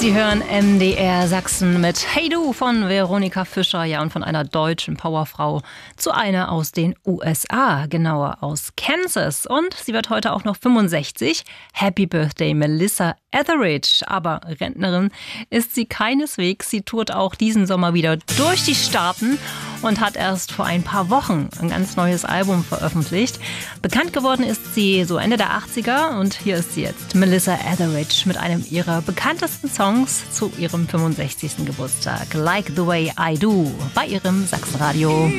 Sie hören MDR Sachsen mit Hey Du von Veronika Fischer, ja, und von einer deutschen Powerfrau zu einer aus den USA, genauer aus Kansas. Und sie wird heute auch noch 65. Happy Birthday, Melissa Etheridge. Aber Rentnerin ist sie keineswegs. Sie tourt auch diesen Sommer wieder durch die Staaten und hat erst vor ein paar Wochen ein ganz neues Album veröffentlicht. Bekannt geworden ist sie so Ende der 80er und hier ist sie jetzt, Melissa Etheridge, mit einem ihrer bekanntesten Songs zu ihrem 65. Geburtstag, Like the Way I Do, bei ihrem Sachsenradio.